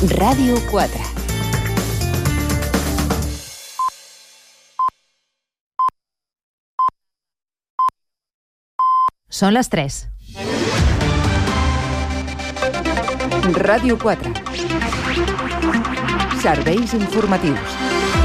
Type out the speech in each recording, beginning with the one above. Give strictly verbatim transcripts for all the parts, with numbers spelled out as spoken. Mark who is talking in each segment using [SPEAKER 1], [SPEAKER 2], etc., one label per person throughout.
[SPEAKER 1] Ràdio quatre.
[SPEAKER 2] Són les tres.
[SPEAKER 1] Ràdio quatre. Serveis informatius.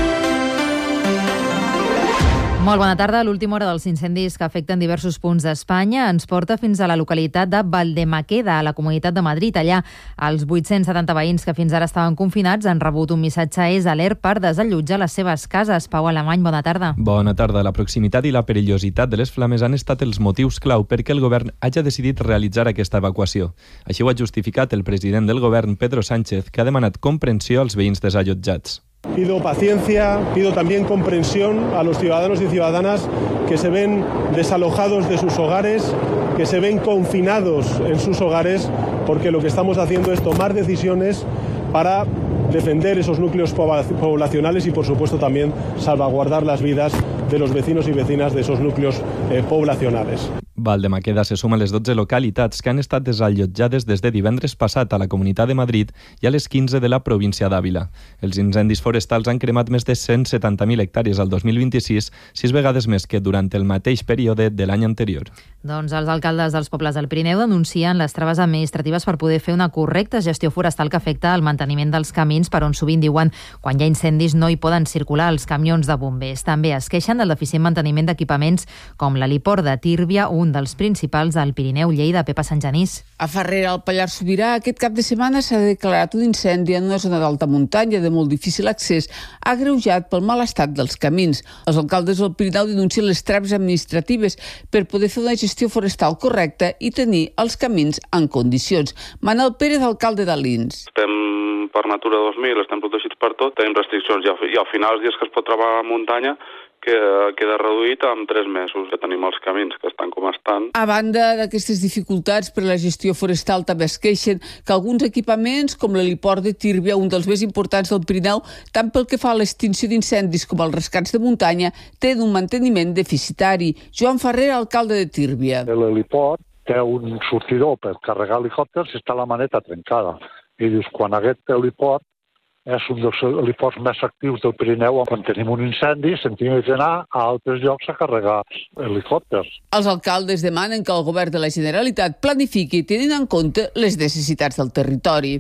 [SPEAKER 2] Molt bona tarda. L'última hora dels incendis que afecten diversos punts d'Espanya ens porta fins a la localitat de Valdemaqueda, a la Comunitat de Madrid. Allà, els vuit-cents setanta veïns que fins ara estaven confinats han rebut un missatge S alert per desallotjar les seves cases. Pau Alemany, bona tarda.
[SPEAKER 3] Bona tarda. La proximitat i la perillositat de les flames han estat els motius clau perquè el govern hagi decidit realitzar aquesta evacuació. Així ho ha justificat el president del govern, Pedro Sánchez, que ha demanat comprensió als veïns desallotjats.
[SPEAKER 4] Pido paciencia, pido también comprensión a los ciudadanos y ciudadanas que se ven desalojados de sus hogares, que se ven confinados en sus hogares, porque lo que estamos haciendo es tomar decisiones para defender esos núcleos poblacionales y, por supuesto, también salvaguardar las vidas de los vecinos y vecinas de esos núcleos eh, poblacionales.
[SPEAKER 3] Valdemaqueda se suma a les dotze localitats que han estat desallotjades des de divendres passat a la Comunitat de Madrid i a les quinze de la província d'Àvila. Els incendis forestals han cremat més de cent setanta mil hectàrees al dos mil vint-i-sis, sis vegades més que durant el mateix període de l'any anterior.
[SPEAKER 2] Doncs els alcaldes dels pobles del Pirineu denuncien les traves administratives per poder fer una correcta gestió forestal que afecta el manteniment dels camins, per on sovint diuen quan hi ha incendis no hi poden circular els camions de bombers. També es queixen del deficient manteniment d'equipaments com l'heliport de Tírvia, un dels principals del Pirineu, Lleida. Pepa Sant Genís.
[SPEAKER 5] A Farrera, al Pallars Sobirà, aquest cap de setmana s'ha declarat un incendi en una zona d'alta muntanya de molt difícil accés, agreujat pel mal estat dels camins. Els alcaldes del Pirineu denuncien les traves administratives per poder fer una gestió forestal correcta i tenir els camins en condicions. Manel Pérez, alcalde d'Alins.
[SPEAKER 6] Estem per Natura dos mil, estem protegits per tot, tenim restriccions i al final els dies que es pot trobar a muntanya que queda reduït amb tres mesos, que tenim els camins que estan com estan.
[SPEAKER 5] A banda d'aquestes dificultats per a la gestió forestal, també es queixen que alguns equipaments, com l'heliport de Tírvia, un dels més importants del Pirineu, tant pel que fa a l'extinció d'incendis com als rescats de muntanya, tenen un manteniment deficitari. Joan Ferrer, alcalde de Tírvia.
[SPEAKER 7] L'heliport té un sortidor per carregar helicòpters i està la maneta trencada. I dius, quan aquest heliport és un dels heliports més actius del Pirineu. Quan tenim un incendi, sentim d'anar a altres llocs a carregar helicòpters.
[SPEAKER 5] Els alcaldes demanen que el govern de la Generalitat planifiqui tenint en compte les necessitats del territori.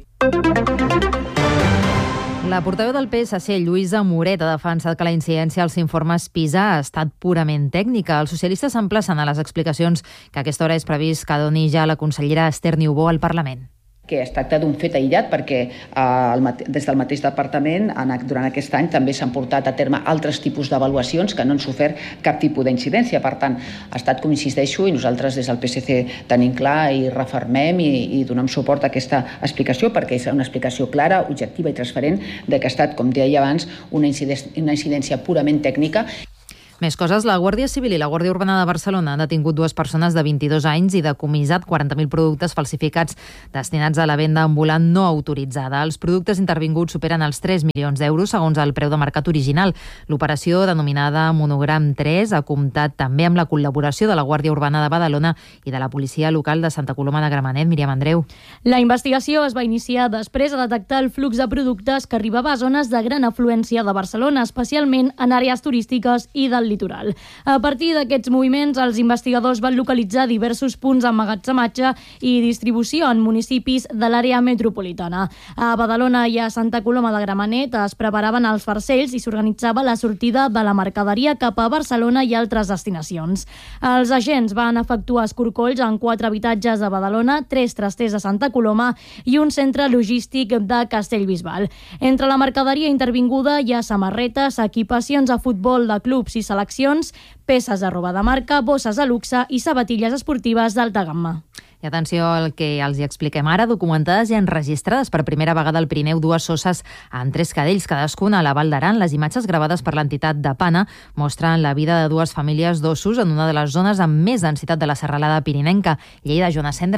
[SPEAKER 2] La portaveu del P S C, Lluïsa Moret, ha defensat que la incidència als informes PISA ha estat purament tècnica. Els socialistes s'emplacen a les explicacions que a aquesta hora és previst que doni ja la consellera Esther Niubó al Parlament.
[SPEAKER 8] Que es tracta d'un fet aïllat perquè eh, des del mateix departament durant aquest any també s'han portat a terme altres tipus d'avaluacions que no han sofert cap tipus d'incidència. Per tant, ha estat, com insisteixo, i nosaltres des del P S C tenim clar i refermem i, i donem suport a aquesta explicació perquè és una explicació clara, objectiva i transparent de que ha estat, com deia abans, una incidència, una incidència purament tècnica.
[SPEAKER 2] Més coses, la Guàrdia Civil i la Guàrdia Urbana de Barcelona han detingut dues persones de vint-i-dos anys i decomissat quaranta mil productes falsificats destinats a la venda ambulant no autoritzada. Els productes intervinguts superen els tres milions d'euros, segons el preu de mercat original. L'operació, denominada Monogram tres, ha comptat també amb la col·laboració de la Guàrdia Urbana de Badalona i de la policia local de Santa Coloma de Gramenet. Míriam Andreu.
[SPEAKER 9] La investigació es va iniciar després de detectar el flux de productes que arribava a zones de gran afluència de Barcelona, especialment en àrees turístiques i del litoral. A partir d'aquests moviments, els investigadors van localitzar diversos punts d'emmagatzematge i distribució en municipis de l'àrea metropolitana. A Badalona i a Santa Coloma de Gramenet es preparaven els farcells i s'organitzava la sortida de la mercaderia cap a Barcelona i altres destinacions. Els agents van efectuar escorcolls en quatre habitatges de Badalona, tres trasters a Santa Coloma i un centre logístic de Castellbisbal. Entre la mercaderia intervinguda hi ha samarretes, equipacions a futbol de clubs i seleccions, peces de roba de marca, bosses de luxe i sabatilles esportives d'alta gamma.
[SPEAKER 2] I atenció al que els hi expliquem ara. Documentades i enregistrades per primera vegada al Pirineu dues sosses en tres cadells, cadascuna a la Val d'Aran. Les imatges gravades per l'entitat d'Apana mostren la vida de dues famílies d'ossos en una de les zones amb més densitat de la serralada pirinenca. Lleida, Joana Cendra.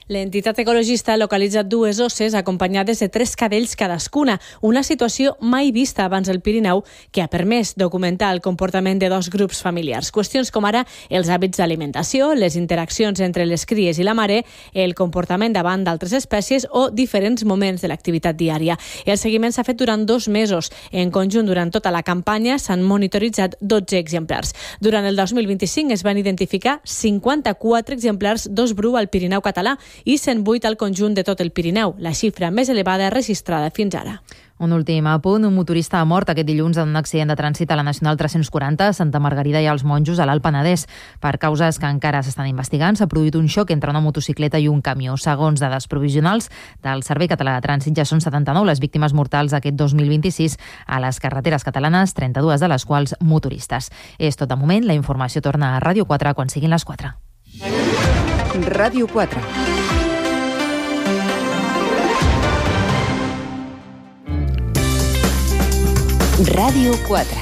[SPEAKER 10] L'entitat ecologista ha localitzat dues osses acompanyades de tres cadells cadascuna, una situació mai vista abans al Pirineu que ha permès documentar el comportament de dos grups familiars. Qüestions com ara els hàbits d'alimentació, les interaccions entre les cries i la mare, el comportament davant d'altres espècies o diferents moments de l'activitat diària. El seguiment s'ha fet durant dos mesos. En conjunt, durant tota la campanya, s'han monitoritzat dotze exemplars. Durant el dos mil vint-i-cinc es van identificar cinquanta-quatre exemplars d'os bru al Pirineu català i cent vuit al conjunt de tot el Pirineu, la xifra més elevada registrada fins ara.
[SPEAKER 2] Un últim apunt, un motorista ha mort aquest dilluns en un accident de trànsit a la Nacional tres-cents quaranta a Santa Margarida i als Monjos, a l'Alt Penedès. Per causes que encara s'estan investigant, s'ha produït un xoc entre una motocicleta i un camió. Segons dades provisionals del Servei Català de Trànsit, ja són setanta-nou les víctimes mortals aquest dos mil vint-i-sis a les carreteres catalanes, trenta-dues de les quals motoristes. És tot de moment, la informació torna a Ràdio quatre quan siguin les quatre.
[SPEAKER 1] Ràdio quatre. Ràdio quatre.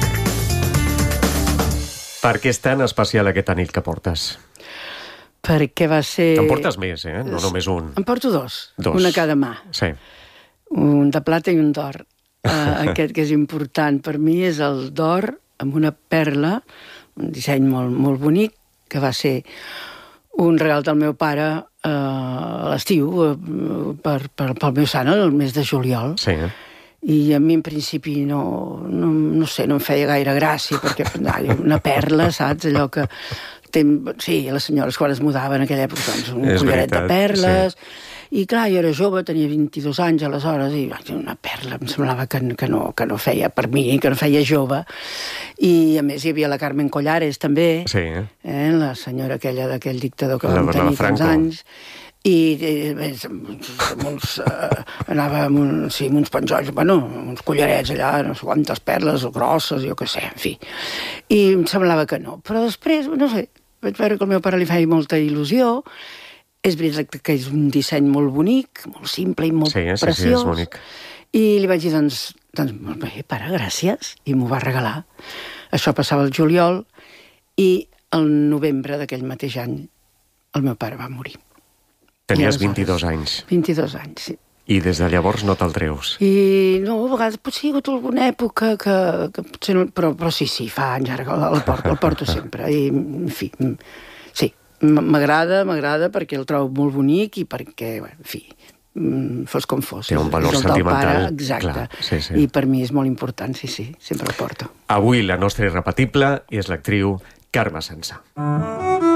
[SPEAKER 11] Per què és tan especial aquest anell que portes?
[SPEAKER 12] Perquè va ser...
[SPEAKER 11] En portes més, eh? No només un.
[SPEAKER 12] En porto dos,
[SPEAKER 11] dos.
[SPEAKER 12] Una a cada mà.
[SPEAKER 11] Sí.
[SPEAKER 12] Un de plata i un d'or. Uh, aquest que és important per mi és el d'or amb una perla, un disseny molt, molt bonic, que va ser un regal del meu pare uh, a l'estiu, uh, per, per, pel meu sant, el mes de juliol.
[SPEAKER 11] Sí, eh?
[SPEAKER 12] I a mi en principi no, no, no sé, no em feia gaire gràcia, perquè una perla, saps? Allò que... Tem... Sí, les senyores quan es mudaven en aquella època, doncs, un
[SPEAKER 11] és
[SPEAKER 12] collaret
[SPEAKER 11] veritat,
[SPEAKER 12] de perles...
[SPEAKER 11] Sí.
[SPEAKER 12] I clar, jo era jove, tenia vint-i-dos anys aleshores, i una perla em semblava que, que, no, que no feia per mi, que no feia jove. I a més hi havia la Carmen Collares també,
[SPEAKER 11] sí.
[SPEAKER 12] eh? La senyora aquella d'aquell dictador que
[SPEAKER 11] la
[SPEAKER 12] vam tenir tants anys. I eh, uns, eh, anava amb, un, sí, amb uns penjolls, bueno, uns collarets allà, no sé quantes perles o grosses, jo què sé, en fi. I em semblava que no. Però després, no sé, vaig veure que al meu pare li feia molta il·lusió. És veritat que és un disseny molt bonic, molt simple i molt
[SPEAKER 11] sí, sí,
[SPEAKER 12] preciós.
[SPEAKER 11] Sí, és bonic.
[SPEAKER 12] I li vaig dir, doncs, doncs molt bé, pare, gràcies. I m'ho va regalar. Això passava el juliol i el novembre d'aquell mateix any el meu pare va morir.
[SPEAKER 11] Tenies vint-i-dos anys.
[SPEAKER 12] vint-i-dos anys, sí.
[SPEAKER 11] I des de llavors no te'l treus?
[SPEAKER 12] I no, a vegades potser hi ha hagut alguna època que, que potser no... Però, però sí, sí, fa anys ara que el porto, el porto sempre. I, en fi, sí. M'agrada, m'agrada perquè el trobo molt bonic i perquè, bueno, en fi, fos com fos.
[SPEAKER 11] Té un valor
[SPEAKER 12] és el
[SPEAKER 11] sentimental.
[SPEAKER 12] Del pare, exacte.
[SPEAKER 11] Clar, sí, sí.
[SPEAKER 12] I per mi és molt important, sí, sí, sempre el porto.
[SPEAKER 11] Avui la nostra irrepetible és l'actriu Carme Sensà.